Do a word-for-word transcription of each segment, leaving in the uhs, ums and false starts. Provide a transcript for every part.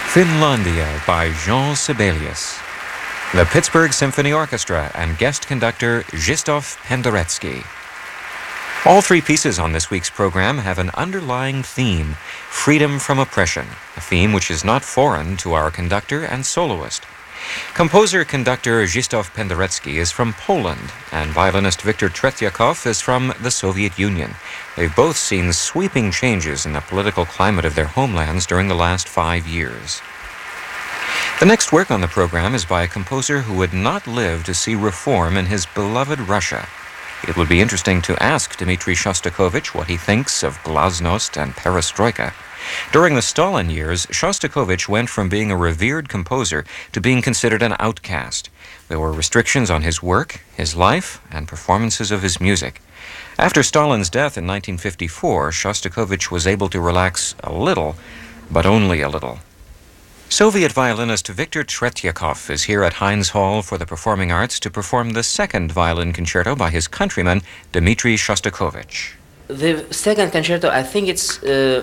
Finlandia by Jean Sibelius. The Pittsburgh Symphony Orchestra and guest conductor Zdzisław Penderecki. All three pieces on this week's program have an underlying theme, freedom from oppression, a theme which is not foreign to our conductor and soloist. Composer-conductor Zdzisław Penderecki is from Poland, and violinist Viktor Tretyakov is from the Soviet Union. They've both seen sweeping changes in the political climate of their homelands during the last five years. The next work on the program is by a composer who would not live to see reform in his beloved Russia. It would be interesting to ask Dmitri Shostakovich what he thinks of glasnost and perestroika. During the Stalin years, Shostakovich went from being a revered composer to being considered an outcast. There were restrictions on his work, his life, and performances of his music. After Stalin's death in nineteen fifty-four, Shostakovich was able to relax a little, but only a little. Soviet violinist Viktor Tretyakov is here at Heinz Hall for the Performing Arts to perform the second violin concerto by his countryman, Dmitri Shostakovich. The second concerto, I think it's, uh,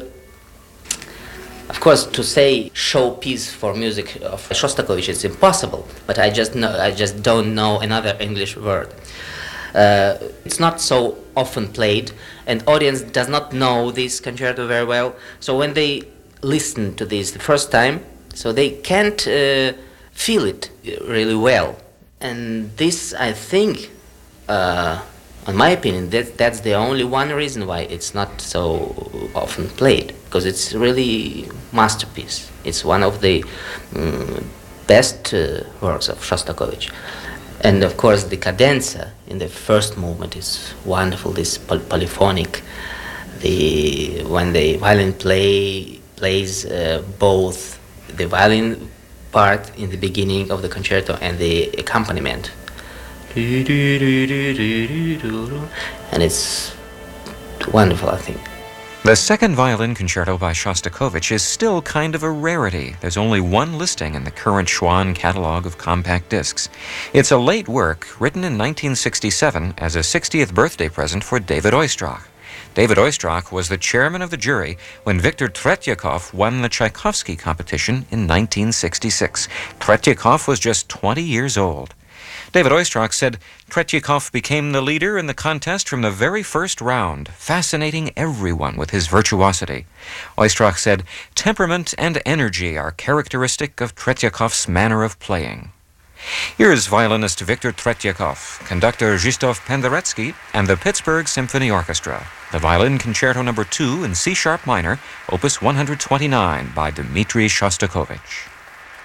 of course, to say showpiece for music of Shostakovich, it's impossible, but I just know, I just don't know another English word. Uh, it's not so often played, and audience does not know this concerto very well, so when they listen to this the first time, so they can't uh, feel it really well. And this, I think, uh, in my opinion, that, that's the only one reason why it's not so often played, because it's really masterpiece. It's one of the um, best uh, works of Shostakovich. And of course the cadenza in the first movement is wonderful, this poly polyphonic, the, when the violin play, plays uh, both the violin part in the beginning of the concerto and the accompaniment. And it's wonderful, I think. The second violin concerto by Shostakovich is still kind of a rarity. There's only one listing in the current Schwann catalog of compact discs. It's a late work written in nineteen sixty-seven as a sixtieth birthday present for David Oistrakh. David Oistrakh was the chairman of the jury when Viktor Tretyakov won the Tchaikovsky competition in nineteen sixty-six. Tretyakov was just twenty years old. David Oistrakh said Tretyakov became the leader in the contest from the very first round, fascinating everyone with his virtuosity. Oistrakh said, temperament and energy are characteristic of Tretyakov's manner of playing. Here's violinist Viktor Tretyakov, conductor Zdzisław Penderecki, and the Pittsburgh Symphony Orchestra, the Violin Concerto Number two in C-sharp minor, Opus one hundred twenty-nine by Dmitri Shostakovich.